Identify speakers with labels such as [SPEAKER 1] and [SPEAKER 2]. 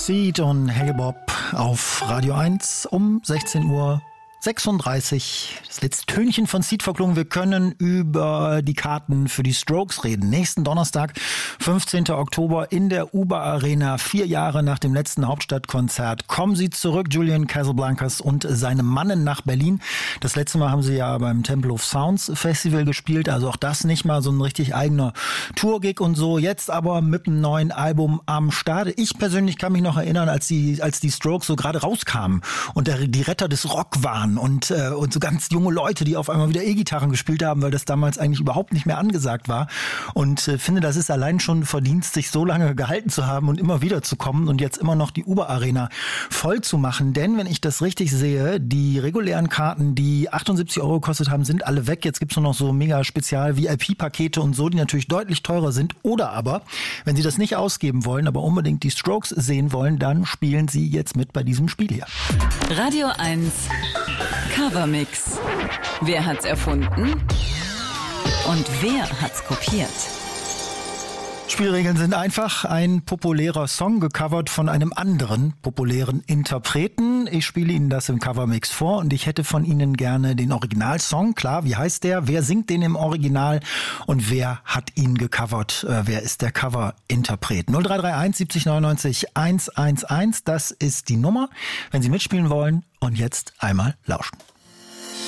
[SPEAKER 1] Seed und Hey Bob auf Radio 1 um 16:36 Uhr. Das letzte Tönchen von Seed verklungen. Wir können über die Karten für die Strokes reden. Nächsten Donnerstag, 15. Oktober in der UBA Arena. 4 Jahre nach dem letzten Hauptstadtkonzert kommen sie zurück, Julian Casablancas und seine Mannen nach Berlin. Das letzte Mal haben sie ja beim Temple of Sounds Festival gespielt. Also auch das nicht mal so ein richtig eigener Tour-Gig und so. Jetzt aber mit einem neuen Album am Start. Ich persönlich kann mich noch erinnern, als die Strokes so gerade rauskamen und die Retter des Rock waren. Und so ganz junge Leute, die auf einmal wieder E-Gitarren gespielt haben, weil das damals eigentlich überhaupt nicht mehr angesagt war. Und finde, das ist allein schon Verdienst, sich so lange gehalten zu haben und immer wieder zu kommen und jetzt immer noch die UBA-Arena voll zu machen. Denn wenn ich das richtig sehe, die regulären Karten, die 78 € gekostet haben, sind alle weg. Jetzt gibt's nur noch so mega Spezial-VIP-Pakete und so, die natürlich deutlich teurer sind. Oder aber, wenn Sie das nicht ausgeben wollen, aber unbedingt die Strokes sehen wollen, dann spielen Sie jetzt mit bei diesem Spiel hier.
[SPEAKER 2] Radio 1 Covermix. Wer hat's erfunden? Und wer hat's kopiert?
[SPEAKER 1] Spielregeln sind einfach. Ein populärer Song gecovert von einem anderen populären Interpreten. Ich spiele Ihnen das im Covermix vor und ich hätte von Ihnen gerne den Originalsong. Klar, wie heißt der? Wer singt den im Original? Und wer hat ihn gecovert? Wer ist der Coverinterpret? 0331 70 99 111. Das ist die Nummer, wenn Sie mitspielen wollen. Und jetzt einmal lauschen.